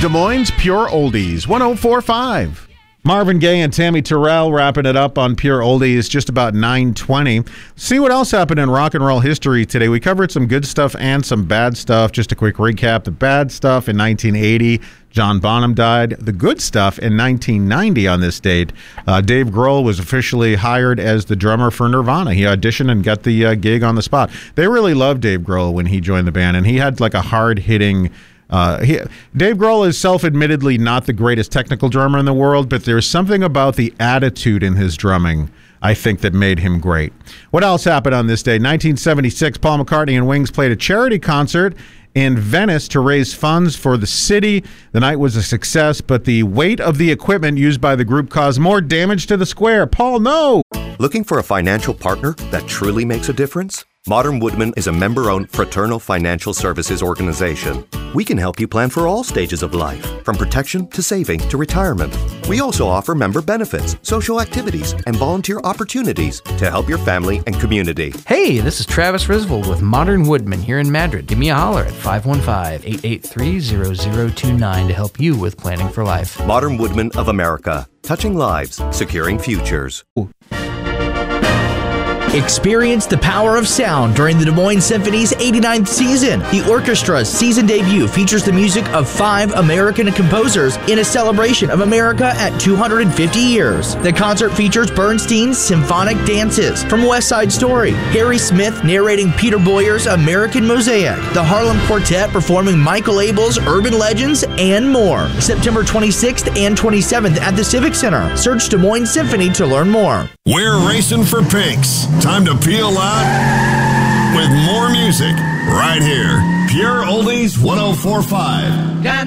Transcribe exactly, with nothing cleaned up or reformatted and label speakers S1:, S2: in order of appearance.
S1: Des Moines Pure Oldies, one oh four point five. Marvin Gaye and Tammy Terrell wrapping it up on Pure Oldies, just about nine twenty. See what else happened in rock and roll history today. We covered some good stuff and some bad stuff. Just a quick recap. The bad stuff in nineteen eighty, John Bonham died. The good stuff in nineteen ninety on this date, uh, Dave Grohl was officially hired as the drummer for Nirvana. He auditioned and got the uh, gig on the spot. They really loved Dave Grohl when he joined the band, and he had like a hard-hitting... Uh, he, Dave Grohl is self-admittedly not the greatest technical drummer in the world, but there's something about the attitude in his drumming, I think, that made him great. What else happened on this day? nineteen seventy-six, Paul McCartney and Wings played a charity concert in Venice to raise funds for the city. The night was a success, but the weight of the equipment used by the group caused more damage to the square. Paul, no!
S2: Looking for a financial partner that truly makes a difference? Modern Woodmen is a member-owned fraternal financial services organization. We can help you plan for all stages of life, from protection to saving to retirement. We also offer member benefits, social activities, and volunteer opportunities to help your family and community.
S3: Hey, this is Travis Risvold with Modern Woodmen here in Madrid. Give me a holler at five one five, eight eight three, zero zero two nine to help you with planning for life.
S2: Modern Woodmen of America, touching lives, securing futures.
S3: Ooh.
S4: Experience the power of sound during the Des Moines Symphony's eighty-ninth season. The orchestra's season debut features the music of five American composers in a celebration of America at two hundred fifty years. The concert features Bernstein's symphonic dances from West Side Story, Harry Smith narrating Peter Boyer's American Mosaic, the Harlem Quartet performing Michael Abel's Urban Legends, and more. September twenty-sixth and twenty-seventh at the Civic Center. Search Des Moines Symphony to learn more.
S5: We're racing for pinks. Time to peel out with more music right here. Pure Oldies one oh four point five.